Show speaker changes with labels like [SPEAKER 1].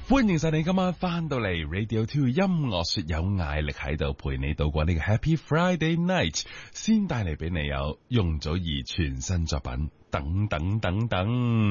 [SPEAKER 1] 歡迎晒你今晚翻到嚟 Radio 2音樂說有艾力喺度陪你度過呢個 Happy Friday Night， 先帶嚟俾你有容祖兒全新作品等等等等。